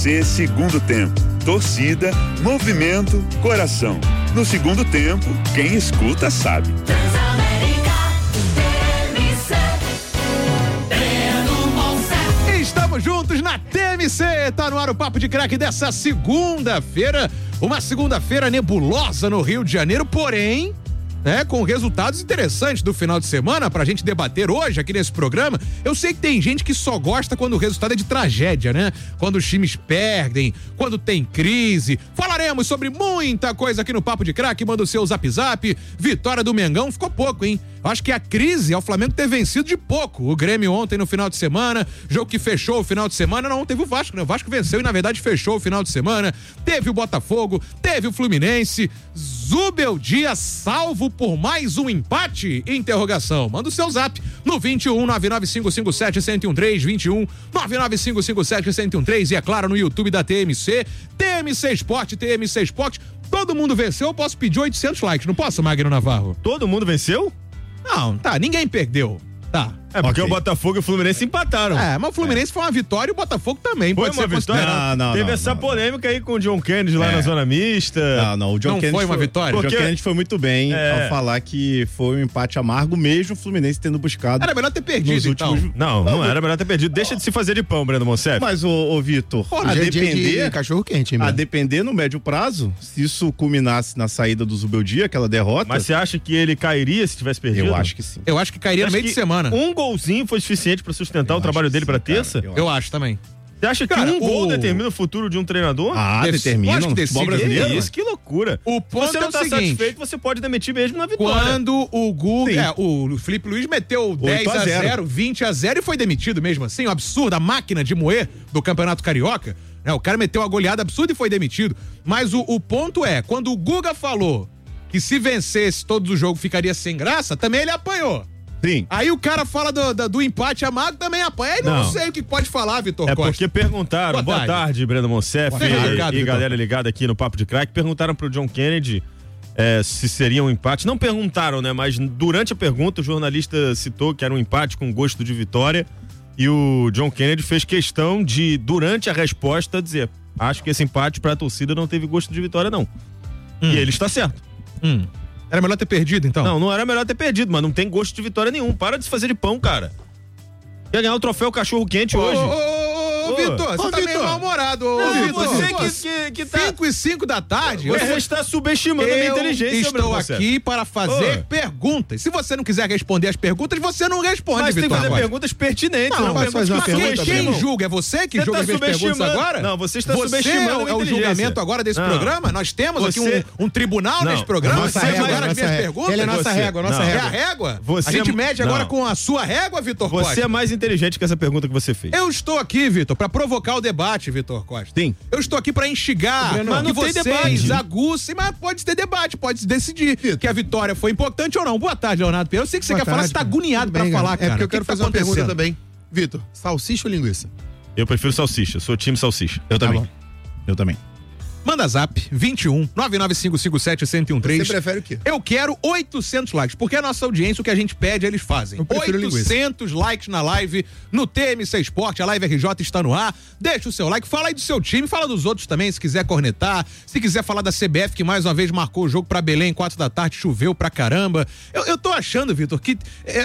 TMC Segundo Tempo. Torcida, movimento, coração. No segundo tempo, quem escuta sabe. Estamos juntos na TMC, tá no ar o Papo de Craque dessa segunda-feira, uma segunda-feira nebulosa no Rio de Janeiro, porém, com resultados interessantes do final de semana pra gente debater hoje aqui nesse programa. Eu sei que tem gente que só gosta quando o resultado é de tragédia, né? Quando os times perdem, quando tem crise. Falaremos sobre muita coisa aqui no Papo de Craque. Manda o seu zap zap. Vitória do Mengão ficou pouco, hein? Acho que a crise é o Flamengo ter vencido de pouco. O Grêmio ontem no final de semana, jogo que fechou o final de semana, não teve o Vasco, né? O Vasco venceu e na verdade fechou o final de semana. Teve o Botafogo, teve o Fluminense. Zubeldia salvo por mais um empate? Interrogação. Manda o seu zap no 21 99557-1013, 21 99557-1013 e é claro no YouTube da TMC, TMC Esporte, TMC Esporte. Todo mundo venceu, eu posso pedir 800 likes, não posso, Magno Navarro? Todo mundo venceu? Não, tá, ninguém perdeu, tá. É porque o Botafogo e o Fluminense empataram. Mas o Fluminense foi uma vitória e o Botafogo também. Foi uma vitória? Não. Teve essa polêmica aí com o John Kennedy lá na zona mista. Não, o John Kennedy foi uma vitória. O John Kennedy foi muito bem ao falar que foi um empate amargo, mesmo o Fluminense tendo buscado. Era melhor ter perdido, então. Não era melhor ter perdido. Deixa de se fazer de pão, Breno Monsef. Mas, ô Vitor, a depender... cachorro quente, a depender no médio prazo, se isso culminasse na saída do Zubeldia, aquela derrota... Mas você acha que ele cairia se tivesse perdido? Eu acho que sim. Eu acho que cairia no meio de semana. Um golzinho foi suficiente pra sustentar o trabalho dele pra terça? Eu acho também. Você acha que um gol determina o futuro de um treinador? Determina. Acho que decide. Brasileiro? Isso, que loucura. O ponto você não tá satisfeito, você pode demitir mesmo na vitória. Quando o Guga, o Felipe Luiz meteu 10-0, 20-0 e foi demitido mesmo assim, um absurdo, a máquina de moer do Campeonato Carioca, né? O cara meteu uma goleada absurda e foi demitido. Mas o ponto é, quando o Guga falou que se vencesse todos os jogos ficaria sem graça, também ele apanhou. Sim. Aí o cara fala do empate amargo, também apanha. Aí não sei o que pode falar, Vitor Costa. É porque perguntaram, boa tarde, Breno Monsef e galera ligada aqui no Papo de Craque, perguntaram pro John Kennedy se seria um empate. Não perguntaram, né? Mas durante a pergunta o jornalista citou que era um empate com gosto de vitória e o John Kennedy fez questão de, durante a resposta, dizer: acho que esse empate pra torcida não teve gosto de vitória, não. E ele está certo. Era melhor ter perdido, então? Não era melhor ter perdido, mas não tem gosto de vitória nenhum. Para de se fazer de pão, cara. Quer ganhar o troféu cachorro quente hoje? Ô, Vitor, você tá meio mal-humorado. Você que tá... 5 e 5 da tarde. Você está subestimando a minha inteligência. Estou aqui para fazer perguntas. Se você não quiser responder as perguntas, você não responde, mas Vitor. Mas tem que fazer perguntas pertinentes. Não vai fazer uma pergunta. Quem julga? É você que julga as minhas perguntas agora? Não, você está subestimando é o julgamento agora desse programa? Nós temos aqui um tribunal nesse programa. Você vai julgar as minhas perguntas? Ele é nossa régua, É a régua? A gente mede agora com a sua régua, Vitor Costa? Você é mais inteligente que essa pergunta que você fez. Eu estou aqui, Vitor, para provocar o debate, Vitor Costa. Sim. Eu estou aqui para instigar, mas não que tem vocês aguçem, mas pode ter debate, pode decidir que a vitória foi importante ou não. Boa tarde, Leonardo Pereira. Eu sei que você quer falar, você tá agoniado para falar, cara. É porque eu quero fazer uma pergunta também. Vitor, salsicha ou linguiça? Eu prefiro salsicha, sou time salsicha. Eu também. Eu também. Manda zap 21 99557-1013. Você prefere o quê? Eu quero 800 likes, porque a nossa audiência, o que a gente pede, eles fazem. 800 likes na live no TMC Esporte, a Live RJ está no ar. Deixa o seu like, fala aí do seu time, fala dos outros também, se quiser cornetar, se quiser falar da CBF, que mais uma vez marcou o jogo pra Belém, 4 da tarde, choveu pra caramba. Eu tô achando, Vitor, que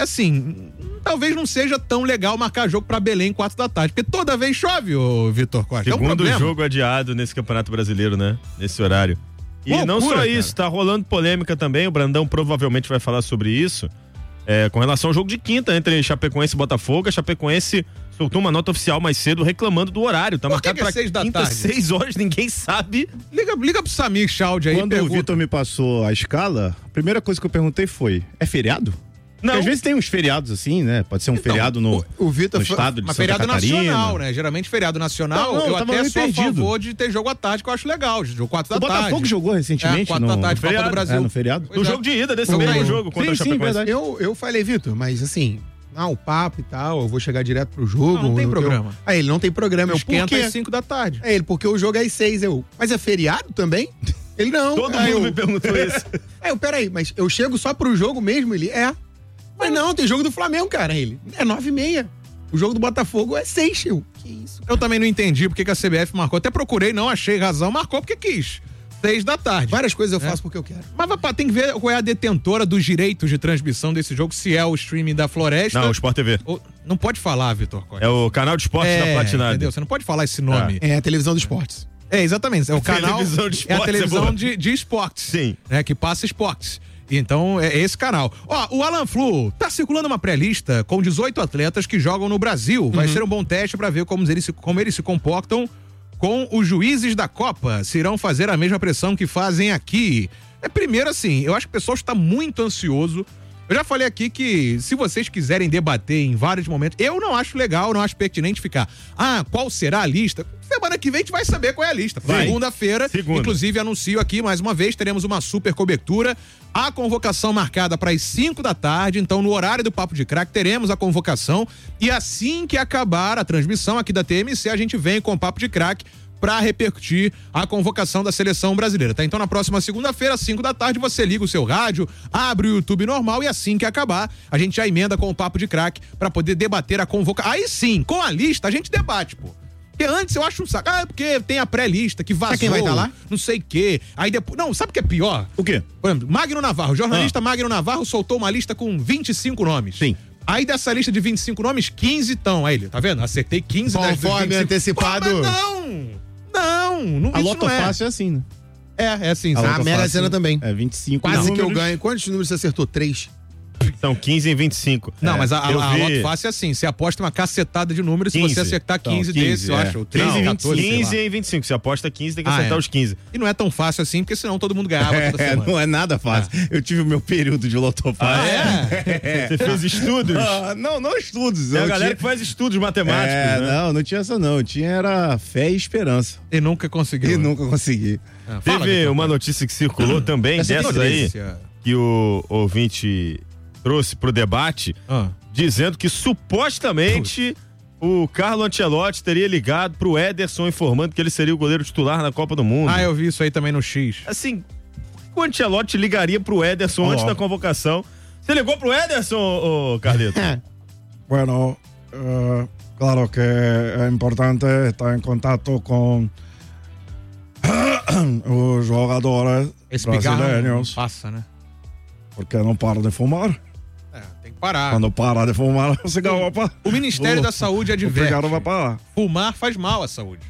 talvez não seja tão legal marcar jogo pra Belém 4 da tarde, porque toda vez chove, ô Vitor Costa. Segundo jogo adiado nesse Campeonato Brasileiro, né? Nesse horário. E loucura, não só isso, tá rolando polêmica também, o Brandão provavelmente vai falar sobre isso, com relação ao jogo de quinta entre Chapecoense e Botafogo. A Chapecoense soltou uma nota oficial mais cedo reclamando do horário, tá marcado pra 6 da quinta, tarde? 6 horas, ninguém sabe. Liga pro Samir Chaldi aí. Quando o Vitor me passou a escala, a primeira coisa que eu perguntei foi: é feriado? Não. Porque às vezes tem uns feriados assim, né? Pode ser um feriado no estado de Santa feriado Catarina. Nacional, né? Geralmente feriado nacional, eu até sou a favor de ter jogo à tarde, que eu acho legal. Jogo 4 da tarde. O Botafogo jogou recentemente 4 da tarde, Copa do Brasil. No feriado. No jogo de ida desse mesmo jogo contra a Chapecoense. Verdade. Eu falei, Vitor, mas assim, o papo e tal, eu vou chegar direto pro jogo. Não tem programa. Aí ele não tem programa. Esquenta às 5 da tarde. Aí ele, porque o jogo é às 6. Mas é feriado também? Ele não. Todo mundo me perguntou isso. Peraí, mas eu chego só pro jogo mesmo? Ele, Mas não, tem jogo do Flamengo, cara. Ele, é 9h30. O jogo do Botafogo é 6, que isso? Eu também não entendi porque que a CBF marcou. Até procurei, não achei razão, marcou porque quis. 6 da tarde. Várias coisas eu faço porque eu quero. Mas tem que ver qual é a detentora dos direitos de transmissão desse jogo, se é o streaming da Floresta. Não, o Sport TV. Não pode falar, Vitor Costa. É o canal de esportes da Platinada. Entendeu? Você não pode falar esse nome. É a televisão dos esportes. É, exatamente. É o canal. Televisão de esportes, é a televisão de esportes. Sim. Né, que passa esportes. Então, é esse canal. Ó, o Alan Flu tá circulando uma pré-lista com 18 atletas que jogam no Brasil. Vai ser um bom teste para ver como eles se comportam com os juízes da Copa. Se irão fazer a mesma pressão que fazem aqui. Primeiro assim, eu acho que o pessoal está muito ansioso. Eu já falei aqui que se vocês quiserem debater em vários momentos, eu não acho legal, não acho pertinente ficar, qual será a lista? Semana que vem a gente vai saber qual é a lista. Segunda-feira, inclusive anuncio aqui mais uma vez, teremos uma super cobertura. A convocação marcada para as 5 da tarde, então no horário do Papo de Crack teremos a convocação e assim que acabar a transmissão aqui da TMC, a gente vem com o Papo de Crack para repercutir a convocação da seleção brasileira, tá? Então na próxima segunda-feira, às 5 da tarde, você liga o seu rádio, abre o YouTube normal e assim que acabar, a gente já emenda com o Papo de Crack para poder debater a convocação. Aí sim, com a lista a gente debate, pô. Porque antes eu acho um saco. Porque tem a pré-lista que vazou. Sabe quem vai estar lá? Não sei o quê. Aí depois. Não, sabe o que é pior? O quê? Por exemplo, Magno Navarro, o jornalista Magno Navarro soltou uma lista com 25 nomes. Sim. Aí dessa lista de 25 nomes, 15 estão. Aí ele, tá vendo? Acertei 15 das 25. Conforme antecipado. Pô, mas não. A isso Loto não é. Fácil é assim, né? É assim. A Loto Mega Fácil Sena também. É 25 Quase números. que eu ganho. Quantos números você acertou? 3? São 15 em 25. Não, mas a eu Loto Fácil é assim, você aposta uma cacetada de números, 15. se você acertar 15 Então, desses, eu acho. 15 em 14, 15 em 25. Se aposta 15, tem que Ah, acertar é. os 15. E não é tão fácil assim, porque senão todo mundo ganhava toda semana. Não é nada fácil. Eu tive o meu período de Loto Fácil. Você fez estudos? Não estudos. É a Eu galera tinha- que faz estudos matemáticos, né? não tinha essa não. Tinha era fé e esperança. E nunca conseguiu. E nunca consegui. Fala, Teve Vitor. uma notícia que circulou também, Essa dessas aí, notícia. que o ouvinte trouxe pro debate, dizendo que supostamente o Carlo Ancelotti teria ligado pro Ederson informando que ele seria o goleiro titular na Copa do Mundo. Eu vi isso aí também no X. Assim, o Ancelotti ligaria pro Ederson antes da convocação. Você ligou pro Ederson, ô Carlito? Bueno, claro que é importante estar em contato com os jogadores Esse pigarro brasileiros, passa, né? porque não param de fumar. Tem que parar. Quando para de fumar, o cigarro vai O Ministério da Saúde o adverte. cigarro vai parar. Fumar faz mal à saúde.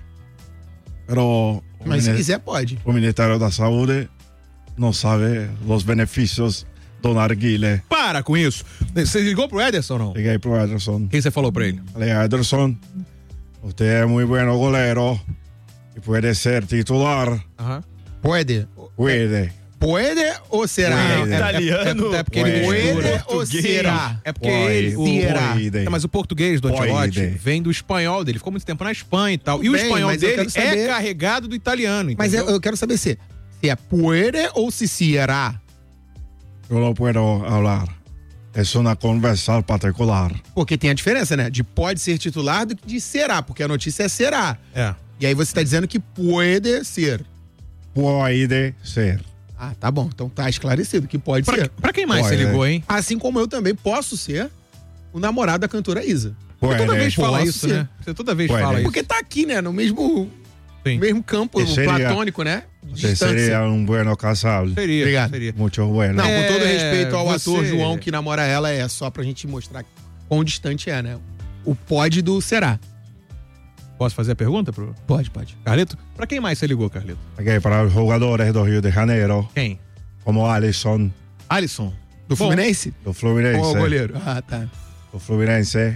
Mas se quiser, pode. O Ministério da Saúde não sabe os benefícios do narguilé. Para com isso. Você ligou pro Ederson ou não? Liguei pro Ederson. O que você falou pra ele? Falei, Ederson, você é muito bueno goleiro e pode ser titular. Pode. Puede. Ou será? Puede. Italiano. É porque ele Puede mistura. ou será? É porque Pode. ele. Pode. Mas o português do Ancelotti Pode. vem do espanhol dele. Ficou muito tempo na Espanha e tal. Tudo E o bem, espanhol mas eu dele quero saber- é carregado do italiano. Mas entendeu? eu quero saber se é puede ou se será. Eu não posso falar. É uma conversa particular. Porque tem a diferença, né? De pode ser titular do que de será, porque a notícia é será. É. E aí você tá dizendo que pode ser. Pode ser. Ah, tá bom. Então tá esclarecido que pode Pra, ser. pra quem mais Pode. você ligou, hein? Assim como eu também posso ser o namorado da cantora Isa. Você toda Pode. vez fala Posso isso, ser. né? Você toda vez Pode. fala isso. Porque tá aqui, né? No mesmo Sim. campo Seria- platônico, né? Você Distância. seria um bueno casado. Seria. Obrigado. Seria. Muito bueno. Não, É, com todo respeito ao você- ator João que namora ela, é só pra gente mostrar quão distante é, né? O pode do será. Posso fazer a pergunta pro Pode. Carlito? Pra quem mais você ligou, Carlito? Liguei para os jogadores do Rio de Janeiro, Quem? como Alisson, Alisson. Do Bom, Fluminense? do Fluminense. Qual é o goleiro? Ah, tá. Do Fluminense.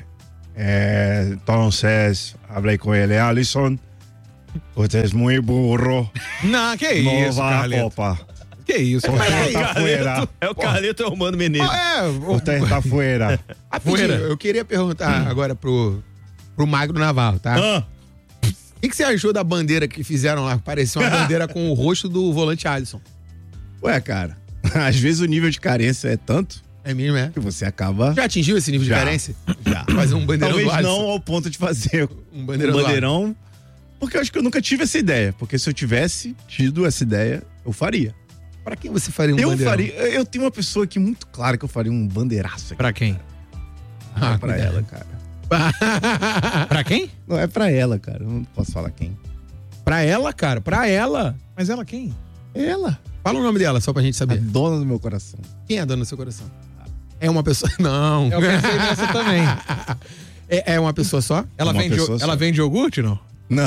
Entonces, hablé con él. Alisson, usted es muy burro. Não, que No isso, va a Carlito. Copa. Que isso, Usted Carlito. está fuera. É o Carlito e o Mano Menezes. Usted está fuera. Rapidinho, Fuera. eu queria perguntar agora pro Magno Navarro, tá? O que você achou da bandeira que fizeram lá? Parecia uma bandeira com o rosto do volante Alisson. Ué, cara, às vezes o nível de carência é tanto É mesmo, é? que você acaba... Já atingiu esse nível de Já. carência? Já. Fazer um bandeirão Talvez do Alisson. não ao ponto de fazer Um bandeirão do bandeirão, porque eu acho que eu nunca tive essa ideia. Porque se eu tivesse tido essa ideia, eu faria. Pra quem você faria um eu bandeirão? faria. Eu tenho uma pessoa aqui muito clara que eu faria um bandeiraço aqui Pra quem? Ah, pra cuidado. ela, cara. Pra quem? Não é pra ela, cara. Eu não posso falar quem. Pra ela, cara, pra ela. Mas ela quem? Ela. Fala o nome dela, só pra gente A saber. dona do meu coração. Quem é a dona do seu coração? É uma pessoa... Não. Eu pensei nessa também. É uma pessoa só? Ela Uma vende, pessoa só. ela vende iogurte, não?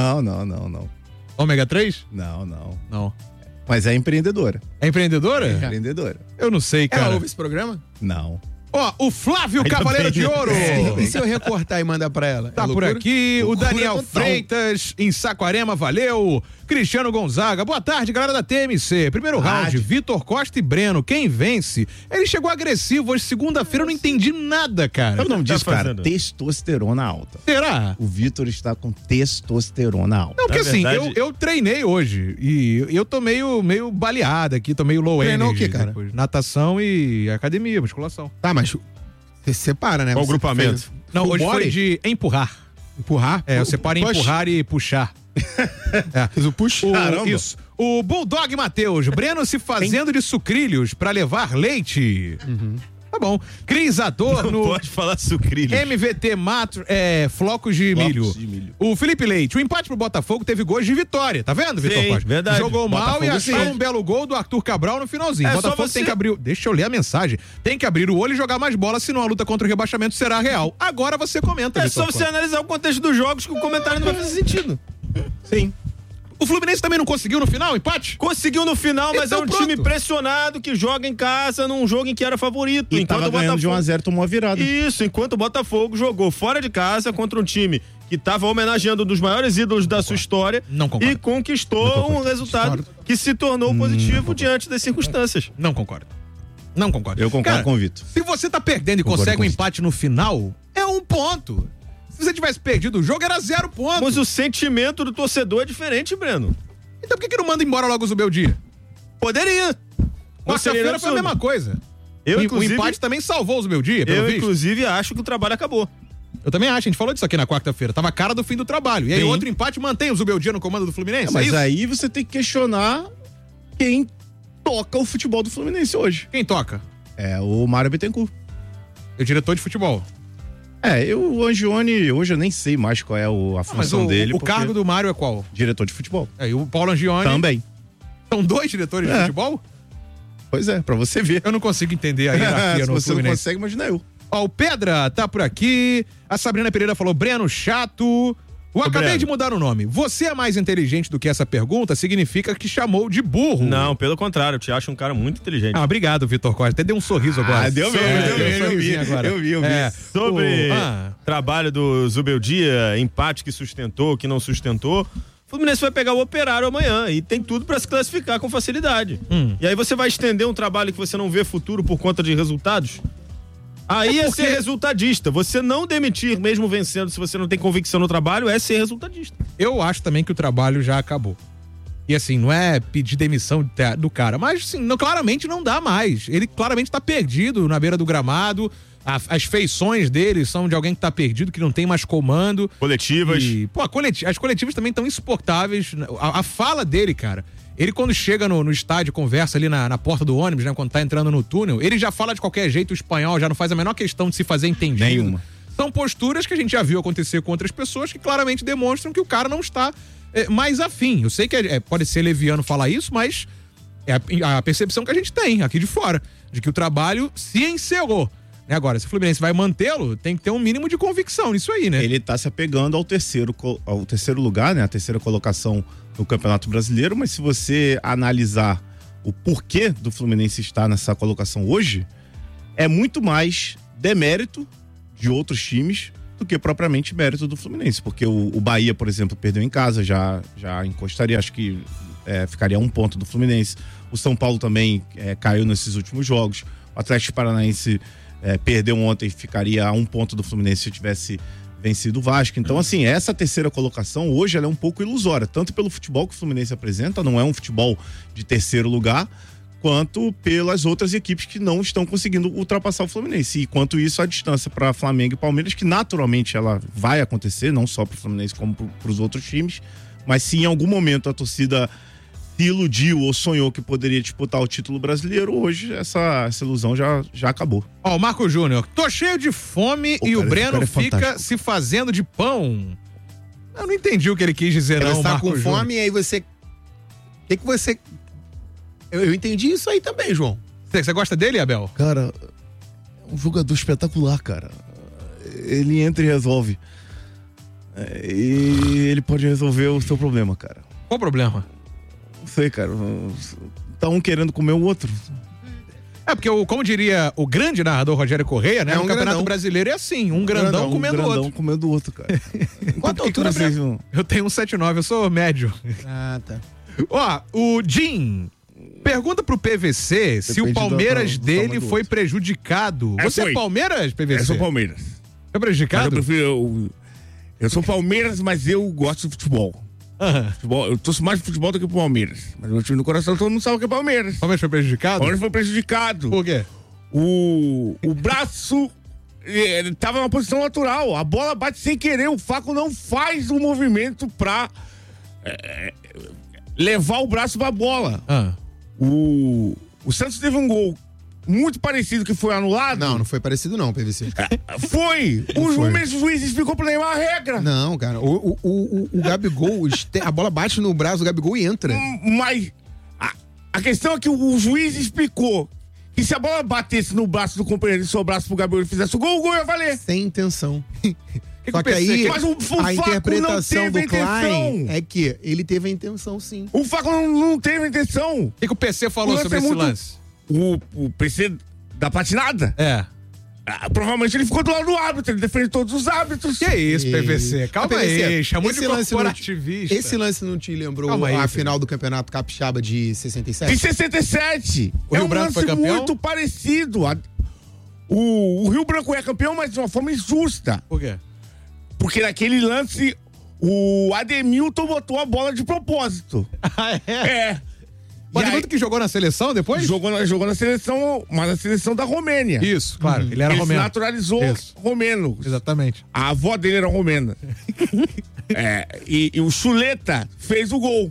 Não. Ômega 3? Não. Não. Mas é empreendedora. É empreendedora? Empreendedora. Eu não sei, cara. Ela ouve esse programa? Não. Ó, o Flávio Cavaleiro de Ouro. E se eu recortar e mandar pra ela? Tá É por loucura? aqui, o Loucura Daniel total. Freitas, em Saquarema, valeu. Cristiano Gonzaga, boa tarde, galera da TMC. Primeiro round, Vitor Costa e Breno, quem vence? Ele chegou agressivo hoje, segunda-feira, eu não entendi nada, cara. Sabe o nome disso, cara? fazendo? Testosterona alta. Será? O Vitor está com testosterona alta. Não, porque Na assim, verdade- eu treinei hoje e eu tô meio baleado aqui, tô meio low Treinou energy. o quê, cara? Depois. Natação e academia, musculação. Tá, mas você separa, né? Qual Você grupamento? fez Não, full hoje body? foi de empurrar. Empurrar? É, eu separo em Push. empurrar e puxar. Fez o push? Caramba. Isso. O Bulldog Matheus, Breno se fazendo de sucrilhos pra levar leite. Tá bom. Cris Adorno, Pode falar sucrilhos. MVT Mato, flocos de milho. de milho. O Felipe Leite, o empate pro Botafogo teve gols de vitória, tá vendo, Vitor Sim, Costa? verdade. Jogou mal Botafogo e achou sim. um belo gol do Arthur Cabral no finalzinho. É só Botafogo você- tem que abrir, deixa eu ler a mensagem, tem que abrir o olho e jogar mais bola, senão a luta contra o rebaixamento será real. Agora você comenta, É Vitor só você Costa. analisar o contexto dos jogos que o comentário não vai fazer sentido. Sim. O Fluminense também não conseguiu no final, empate? Conseguiu no final, mas Então é um pronto. time pressionado que joga em casa num jogo em que era favorito. E tava ganhando de 1-0, tomou a virada. Isso, enquanto o Botafogo jogou fora de casa contra um time que estava homenageando um dos maiores ídolos da sua história Não concordo. e conquistou um resultado que se tornou positivo diante das circunstâncias. Não concordo. Não concordo. Eu concordo Cara, com o Vitor. Se você tá perdendo e Concordo consegue com um isso. empate no final, é 1 ponto. Se você tivesse perdido o jogo, era 0 pontos. Mas o sentimento do torcedor é diferente, Breno. Então por que não manda embora logo o Zubeldia? Poderia. Quarta-feira foi a mesma coisa. Eu, O inclusive, empate também salvou o Zubeldia, pelo eu, visto. inclusive, acho que o trabalho acabou. Eu também acho, a gente falou disso aqui na quarta-feira. Tava a cara do fim do trabalho. E aí Sim. outro empate mantém o Zubeldia no comando do Fluminense, é Mas isso? aí você tem que questionar quem toca o futebol do Fluminense hoje. Quem toca? É o Mário Bittencourt. É o diretor de futebol. O Angione, hoje eu nem sei mais qual é a Mas função dele. o porque cargo do Mário é qual? diretor de futebol. É, e o Paulo Angione. Também. São 2 diretores de É. futebol? Pois é, pra você ver. Eu não consigo entender a hierarquia Se no você não Fluminense. consegue, imagina eu. Ó, o Pedra tá por aqui. A Sabrina Pereira falou: Breno, chato. Acabei Breno. de mudar o nome. Você é mais inteligente do que essa pergunta? Significa que chamou de burro. Não, pelo contrário, eu te acho um cara muito inteligente. Ah, obrigado, Vitor Costa. Até deu um sorriso agora. deu mesmo, É, deu deu um mesmo, sorrisinho eu vi, agora. eu vi. É, Sobre o- trabalho do Zubeldia, empate que sustentou, que não sustentou. O Fluminense vai pegar o Operário amanhã e tem tudo pra se classificar com facilidade. E aí você vai estender um trabalho que você não vê futuro por conta de resultados? Aí é ser resultadista. Você não demitir, mesmo vencendo, se você não tem convicção no trabalho, é ser resultadista. Eu acho também que o trabalho já acabou. E assim, não é pedir demissão do cara, mas assim, claramente não dá mais. Ele claramente tá perdido na beira do gramado. As feições dele são de alguém que tá perdido, que não tem mais comando. Coletivas. E, pô, as coletivas também estão insuportáveis. A fala dele, cara. Ele, quando chega no estádio, conversa ali na porta do ônibus, né? Quando tá entrando no túnel, ele já fala de qualquer jeito o espanhol, já não faz a menor questão de se fazer entendido. Nenhuma. São posturas que a gente já viu acontecer com outras pessoas que claramente demonstram que o cara não está mais afim. Eu sei que pode ser leviano falar isso, mas é a percepção que a gente tem aqui de fora, de que o trabalho se encerrou. Agora, se o Fluminense vai mantê-lo, tem que ter um mínimo de convicção nisso aí, né? Ele tá se apegando ao terceiro lugar, né? A terceira colocação no Campeonato Brasileiro, mas se você analisar o porquê do Fluminense estar nessa colocação hoje, é muito mais demérito de outros times do que propriamente mérito do Fluminense, porque o Bahia, por exemplo, perdeu em casa, já encostaria, acho que ficaria 1 ponto do Fluminense. O São Paulo também caiu nesses últimos jogos. O Atlético Paranaense perdeu ontem, ficaria a 1 ponto do Fluminense se tivesse vencido o Vasco. Então, assim, essa terceira colocação hoje ela é um pouco ilusória, tanto pelo futebol que o Fluminense apresenta, não é um futebol de terceiro lugar, quanto pelas outras equipes que não estão conseguindo ultrapassar o Fluminense. E quanto isso, a distância para Flamengo e Palmeiras, que naturalmente ela vai acontecer, não só para o Fluminense como para os outros times, mas se em algum momento a torcida se iludiu ou sonhou que poderia disputar o título brasileiro, hoje essa ilusão já acabou. Ó, o Marco Júnior, tô cheio de fome e o Breno fica se fazendo de pão. Eu não entendi o que ele quis dizer, não, Você tá Marco com Júnior. fome e aí você... O que você... Eu entendi isso aí também, João. Você gosta dele, Abel? Cara, é um jogador espetacular, cara. Ele entra e resolve. E ele pode resolver o seu problema, cara. Qual o problema? Não sei, cara. Tá um querendo comer o outro. É porque, como diria o grande narrador Rogério Correia, né? É um no Campeonato grandão. Brasileiro é assim, um grandão comendo o outro. comendo o outro, cara. Qual a altura, Breno? Eu tenho 1,79, eu sou médio. Ah, tá. Ó, o Jim pergunta pro PVC se o Palmeiras dele foi prejudicado. Você é Palmeiras, PVC? Eu sou Palmeiras. Foi prejudicado? Eu sou Palmeiras, mas eu gosto de futebol. Futebol, eu torço mais pro futebol do que pro Palmeiras. Mas meu time no coração todo mundo sabe o que é Palmeiras. O Palmeiras foi prejudicado? Palmeiras foi prejudicado. Por quê? O braço tava na posição natural. A bola bate sem querer. O Flaco não faz o movimento pra levar o braço pra bola. O Santos teve um gol muito parecido que foi anulado. Não foi parecido não, PVC. Foi! O mesmo juiz explicou pro Neymar a regra. Não, cara. O Gabigol, a bola bate no braço do Gabigol e entra. Mas a questão é que o juiz explicou que se a bola batesse no braço do companheiro e sobrasse pro Gabigol e fizesse o gol ia valer. Sem intenção. Só que aí, mas o a interpretação não do teve Klein é que ele teve a intenção, sim. O Flaco não teve a intenção. O que o PC falou sobre esse lance? O PC da patinada? Provavelmente ele ficou do lado do árbitro, ele defende todos os árbitros. Que isso, PVC? Calma aí, chamou de lance corporativista. Esse lance não te lembrou a final do Campeonato Capixaba de 67? De 67! O Rio Branco foi campeão? Muito parecido. O Rio Branco é campeão, mas de uma forma injusta. Por quê? Porque naquele lance, o Ademilton botou a bola de propósito. O Ademilton que jogou na seleção depois? Jogou na seleção, mas na seleção da Romênia. Isso, claro. Ele era romeno. Ele se naturalizou romeno. Exatamente. A avó dele era romena. E o Chuleta fez o gol.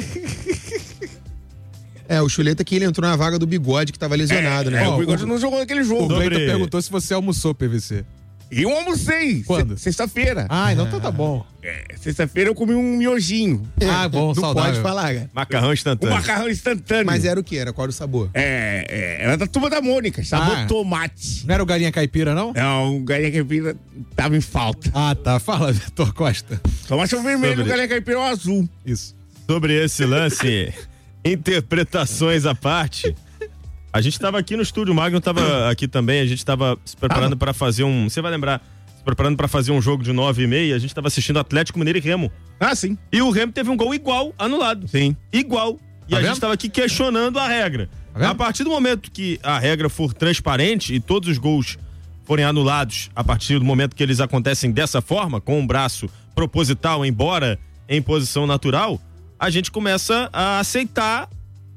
O Chuleta que ele entrou na vaga do Bigode, que tava lesionado, né? O Bigode não jogou naquele jogo. O Cleiton perguntou se você almoçou, PVC. E eu almocei. Quando? Sexta-feira. Então tá bom. Sexta-feira eu comi um miojinho. Bom, não saudável. pode falar, cara. Macarrão instantâneo. Um macarrão instantâneo. Mas era o que? Qual era o sabor? Era da Turma da Mônica, sabor tomate. Não era o galinha caipira, não? Não, o galinha caipira tava em falta. Tá. Fala, Vitor Costa. Tomate é o vermelho, o galinha caipira é o azul. Isso. Sobre esse lance, interpretações à parte, a gente tava aqui no estúdio, o Magno tava aqui também, a gente tava se preparando para fazer você vai lembrar, se preparando para fazer um jogo de 9h30, a gente tava assistindo Atlético Mineiro e Remo. Sim. E o Remo teve um gol igual, anulado. Sim. Igual. E a gente tava aqui questionando a regra. A partir do momento que a regra for transparente e todos os gols forem anulados, a partir do momento que eles acontecem dessa forma, com um braço proposital, embora em posição natural, a gente começa a aceitar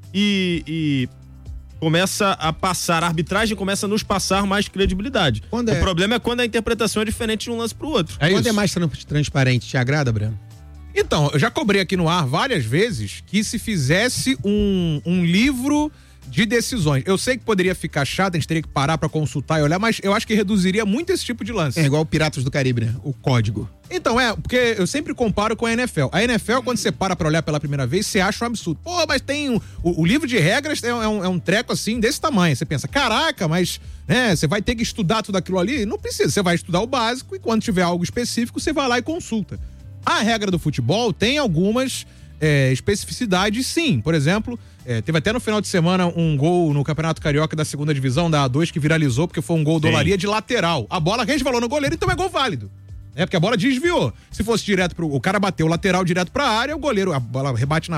e começa a passar, a arbitragem começa a nos passar mais credibilidade. O problema é quando a interpretação é diferente de um lance pro outro. Quando é mais transparente, te agrada, Breno? Então, eu já cobrei aqui no ar várias vezes que se fizesse um livro de decisões. Eu sei que poderia ficar chato, a gente teria que parar pra consultar e olhar, mas eu acho que reduziria muito esse tipo de lance. É igual Piratas do Caribe, né? O código. Então, porque eu sempre comparo com a NFL. A NFL, quando você para pra olhar pela primeira vez, você acha um absurdo. Pô, mas tem o livro de regras é um treco assim, desse tamanho. Você pensa, caraca, mas você vai ter que estudar tudo aquilo ali? Não precisa, você vai estudar o básico e quando tiver algo específico, você vai lá e consulta. A regra do futebol tem algumas especificidades, sim. Por exemplo, teve até no final de semana um gol no Campeonato Carioca da 2ª Divisão, da A2, que viralizou porque foi um gol do Olaria de lateral. A bola resvalou no goleiro, então é gol válido. Porque a bola desviou. Se fosse direto o cara bateu o lateral direto pra área, o goleiro, a bola rebate